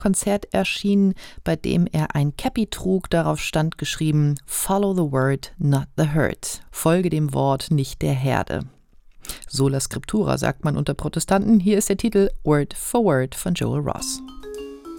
Konzert erschienen, bei dem er ein Käppi trug. Darauf stand geschrieben: Follow the word, not the herd. Folge dem Wort, nicht der Herde. Sola Scriptura sagt man unter Protestanten. Hier ist der Titel Word for Word von Joel Ross.